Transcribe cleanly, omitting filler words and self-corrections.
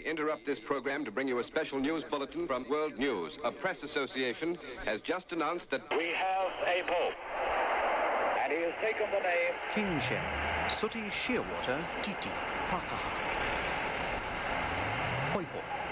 interrupt this program to bring you a special news bulletin from World News. A press association has just announced that we have a pope, and he has taken the name King Shen, Sooty Shearwater, Titi, Pakaha, Poipo.